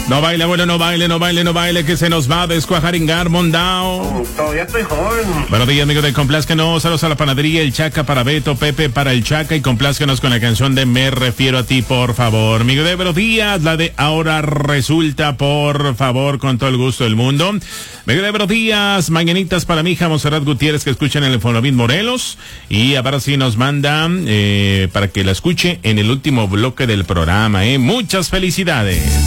No baile, abuelo, no baile, no baile, no baile, que se nos va a descuajaringar, mondao. Todavía estoy joven. Buenos días, amigos de Complázcanos. Saludos a la panadería, el Chaca para Beto, Pepe para el Chaca y complázcanos con la canción de Me Refiero a Ti, por favor. Amigo de buenos días, la de Ahora Resulta, por favor, con todo el gusto del mundo. Amigo de buenos días, mañanitas para mi hija Monserrat Gutiérrez, que escuchan en el Infonavit Morelos. Y ahora sí nos mandan para que la escuche en el último bloque del programa. Muchas felicidades.